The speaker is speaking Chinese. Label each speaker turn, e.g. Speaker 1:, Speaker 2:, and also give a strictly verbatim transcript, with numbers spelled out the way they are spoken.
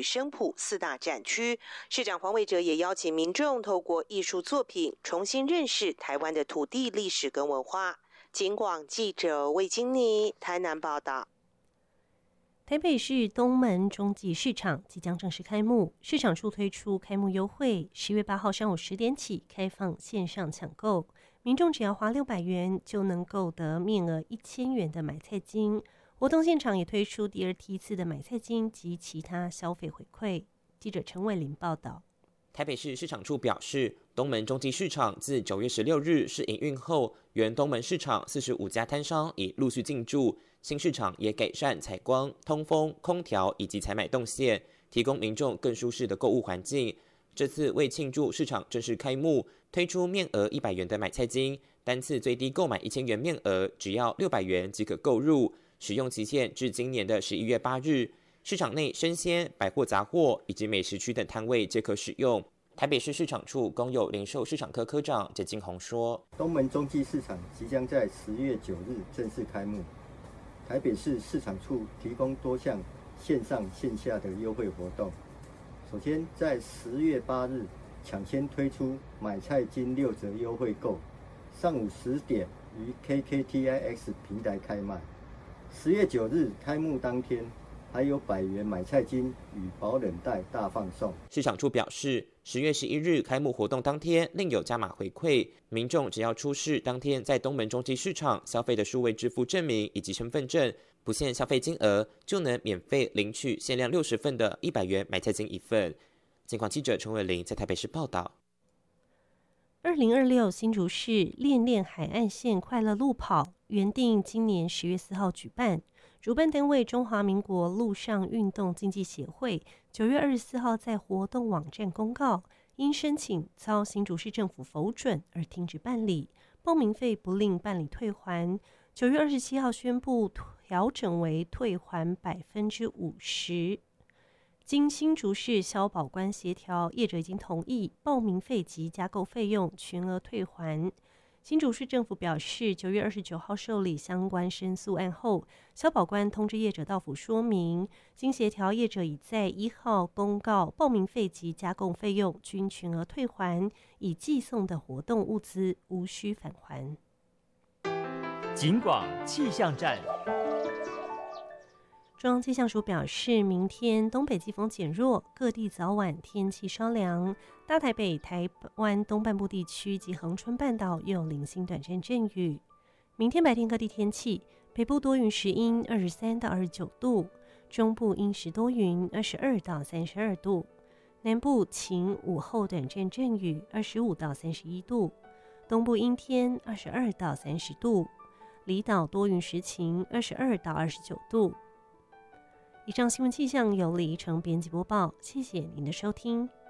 Speaker 1: 生埔四大展区。市长黄伟哲也邀请民众透过艺术作品重新认识台湾的土地历史跟文化。警广记者魏金妮台南报道。
Speaker 2: 台北市东门中继市场即将正式开幕，市场处推出开幕优惠，十月八号上午十点起开放线上抢购，民众只要花六百元就能购得面额一千元的买菜金。活动现场也推出第二梯次的买菜金及其他消费回馈。记者陈伟林报道。
Speaker 3: 台北市市场处表示，东门中继市场自九月十六日试营运后，原东门市场四十五家摊商已陆续进驻，新市场也改善采光、通风、空调以及采买动线，提供民众更舒适的购物环境。这次为庆祝市场正式开幕，推出面额一百元的买菜金，单次最低购买一千元面额，只要六百元即可购入，使用期限至今年的十一月八日。市场内生鲜、百货杂货以及美食区等摊位皆可使用。台北市市场处公有零售市场科科长简金宏说：“
Speaker 4: 东门中继市场即将在十月九日正式开幕。台北市市场处提供多项线上线下的优惠活动。首先，在十月八日抢先推出买菜金六折优惠购，上午十点于 K K T I X 平台开卖。十月九日开幕当天，还有百元买菜金与保冷袋大放送。”
Speaker 3: 市场处表示，十月十一日开幕活动当天另有加码回馈，民众只要出示当天在东门中继市场消费的数位支付证明以及身份证，不限消费金额，就能免费领取限量六十份的一百元买菜金一份。警广记者陈伟玲在台北市报道。
Speaker 2: 二零二六新竹市恋恋海岸线快乐路跑原定今年十月四号举办，主办单位中华民国陆上运动竞技协会九月二十四号在活动网站公告，因申请遭新竹市政府否准而停止办理，报名费不另办理退还。九月二十七号宣布调整为退还百分之五十。经新竹市消保官协调，业者已经同意报名费及加购费用全额退还。新竹市政府表示，九月二十九号受理相关申诉案后，消保官通知业者到府说明，经协调，业者已在一号公告报名费及加购费用均全额退还，已寄送的活动物资无需返还。
Speaker 5: 警广气象站。
Speaker 2: 中央气象署表示，明天东北季风减弱，各地早晚天气稍凉。大台北、台湾东半部地区及恒春半岛又有零星短暂阵雨。明天白天各地天气：北部多云时阴，二十三到二十九度；中部阴时多云，二十二到三十二度；南部晴，午后短暂阵雨，二十五到三十一度；东部阴天，二十二到三十度；离岛多云时晴，二十二到二十九度。以上新闻气象由李怡成编辑播报，谢谢您的收听。